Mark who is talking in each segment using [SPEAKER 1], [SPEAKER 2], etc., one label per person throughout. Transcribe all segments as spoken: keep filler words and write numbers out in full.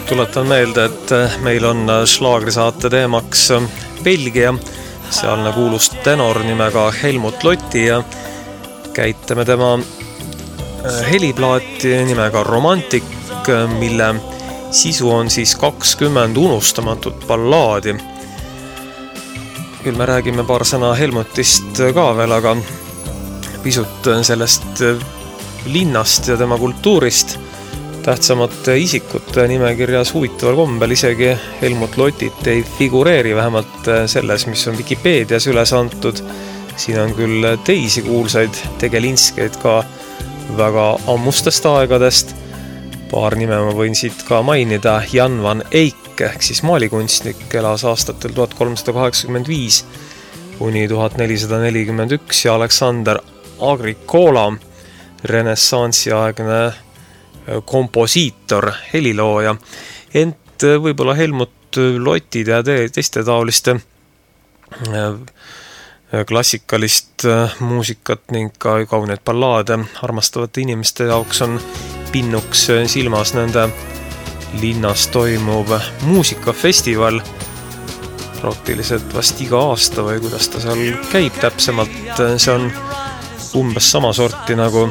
[SPEAKER 1] Tuletan meelde, et meil on šlaagrisaate teemaks Belgia, sealne kuulus tenor nimega Helmut Lotti ja käitame tema heliplaati nimega Romantic, mille sisu on siis kakskümmend unustamatut ballaadi. Küll me räägime paar sõna Helmutist ka veel, aga pisut sellest linnast ja tema kultuurist. Tähtsamate isikute nimekirjas huvitaval kombel isegi Helmut Lotit ei figureeri, vähemalt selles, mis on Wikipeedias üles antud. Siin on küll teisi kuulsaid tegelinskeid ka väga ammustest aegadest. Paar nime ma võin siit ka mainida. Jan van Eyck ehk siis maalikunstnik elas aastatel tuhat kolmsada kaheksakümmend viis kuni tuhat nelisada nelikümmend üks ja Alexander Agricola, renessansiaegne komposiitor, helilooja. Ent võib-olla Helmut Lotide ja teiste taoliste klassikalist muusikat ning ka kauneid ballaade armastavate inimeste jaoks on pinnuks silmas nende linnas toimuv muusikafestival. Praktiliselt vast iga aasta või kuidas ta seal käib täpsemalt. See on umbes sama sorti nagu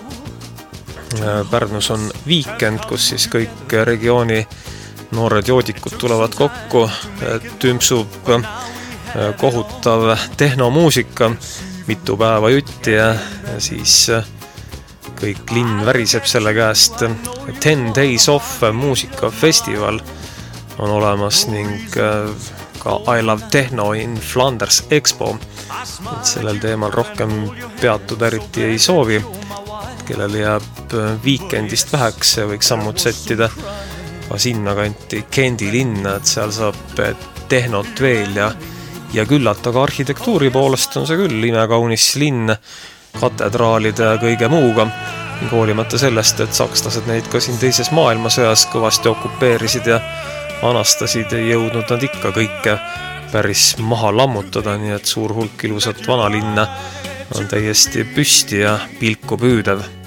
[SPEAKER 1] Pärnus on Weekend, kus siis kõik regiooni noored joodikud tulevad kokku, tümpsub kohutav tehnomuusika, mitu päeva jutti ja siis kõik linn väriseb selle käest. Ten Days Off muusikafestival on olemas ning ka I Love Techno in Flanders Expo. Et sellel teemal rohkem peatuda eriti ei soovi. Kellel jääb Weekendist väheks ja võiks sammud settida ka sinna kanti Kendi linna, et seal saab tehnot veel ja, ja küllalt, aga arhitektuuri poolest on see küll imekaunis linn katedraalide ja kõige muuga. Hoolimata sellest, et sakslased neid ka siin teises maailmasõjas kõvasti okupeerisid ja anastasid, ei jõudnud nad ikka kõike päris maha lammutada, nii et suur hulk ilusat vanalinna on täiesti püsti ja pilku püüdev.